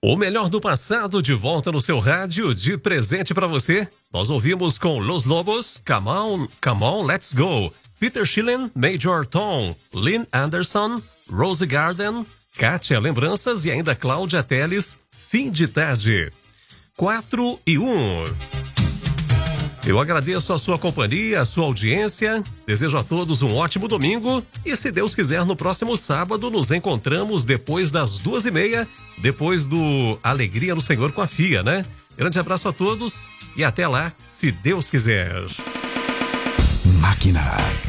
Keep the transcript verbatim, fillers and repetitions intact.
O melhor do passado de volta no seu rádio, de presente pra você. Nós ouvimos com Los Lobos, Come On, Come On, Let's Go. Peter Schillen, Major Tom, Lynn Anderson, Rose Garden, Kátia Lembranças e ainda Cláudia Teles, Fim de Tarde. quatro e um. Eu agradeço a sua companhia, a sua audiência. Desejo a todos um ótimo domingo. E se Deus quiser, no próximo sábado nos encontramos depois das duas e meia, depois do Alegria no Senhor com a Fia, né? Grande abraço a todos e até lá, se Deus quiser. Máquina.